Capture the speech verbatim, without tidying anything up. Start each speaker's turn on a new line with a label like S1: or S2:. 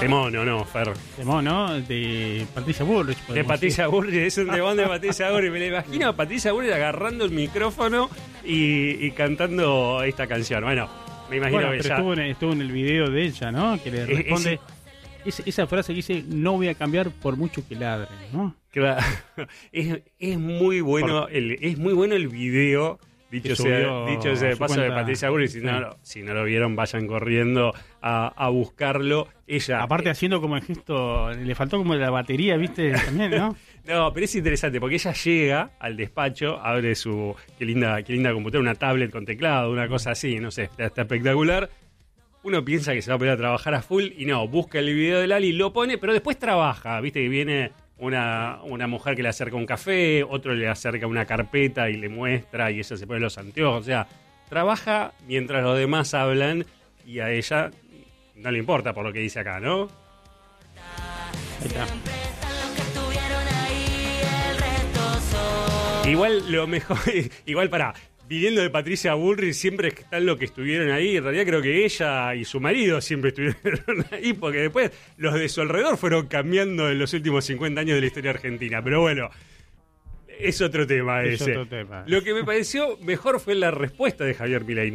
S1: Temón, ¿o no, Fer?
S2: Temón, ¿no? De Patricia Bullrich.
S1: De Patricia Bullrich, es un temón de Patricia Bullrich. Me la imagino a Patricia Bullrich agarrando el micrófono y, y cantando esta canción. Bueno, me imagino
S2: bueno,
S1: que
S2: pero
S1: ya...
S2: Estuvo en, estuvo en el video de ella, ¿no? Que le responde... Es, es, esa frase que dice, no voy a cambiar por mucho que ladren, ¿no?
S1: Claro. Es, es muy bueno por... el, es muy bueno el video. Dicho sea, dicho sea de paso cuenta, de Patricia Bullrich, si, sí. no, no, si no lo vieron, vayan corriendo a, a buscarlo. Ella,
S2: aparte eh, haciendo como el gesto, le faltó como la batería, ¿viste? También, ¿no?
S1: No, pero es interesante porque ella llega al despacho, abre su, qué linda, qué linda computadora, una tablet con teclado, una cosa así, no sé, está, está espectacular. Uno piensa que se va a poner a trabajar a full y no, busca el video de Lali, lo pone, pero después trabaja, ¿viste? Que viene... Una, una mujer que le acerca un café, otro le acerca una carpeta y le muestra y ella se pone los anteojos. O sea, trabaja mientras los demás hablan y a ella no le importa por lo que dice acá, ¿no? Ahí está. Igual lo mejor, igual para... Viniendo de Patricia Bullrich, siempre están los que estuvieron ahí. En realidad creo que ella y su marido siempre estuvieron ahí, porque después los de su alrededor fueron cambiando en los últimos cincuenta años de la historia argentina. Pero bueno, es otro tema
S2: es
S1: ese.
S2: Otro tema.
S1: Lo que me pareció mejor fue la respuesta de Javier Milei.